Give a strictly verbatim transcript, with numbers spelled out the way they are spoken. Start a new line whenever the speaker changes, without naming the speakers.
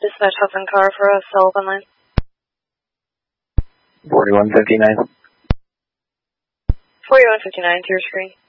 Dispatch Hudson Car for a Sullivan line.
forty-one fifty-nine.
forty-one fifty-nine to your screen.